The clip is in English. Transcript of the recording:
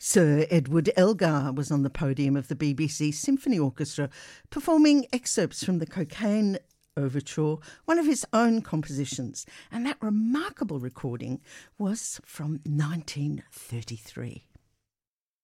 Sir Edward Elgar was on the podium of the BBC Symphony Orchestra performing excerpts from the Cocaine Overture, one of his own compositions, and that remarkable recording was from 1933.